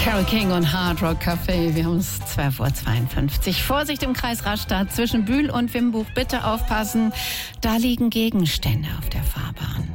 Carole King und Hard Rock Café. Wir haben es 12:52 Uhr. Vorsicht im Kreis Rastatt zwischen Bühl und Wimbuch. Bitte aufpassen, da liegen Gegenstände auf der Fahrbahn.